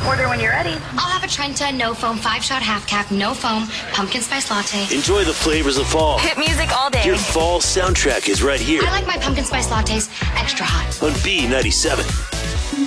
Order when you're ready. I'll have a Trenta, no foam, 5-shot half cap, no foam, pumpkin spice latte. Enjoy the flavors of fall. Hit music all day. Your fall soundtrack is right here I like my pumpkin spice lattes extra hot. on B97.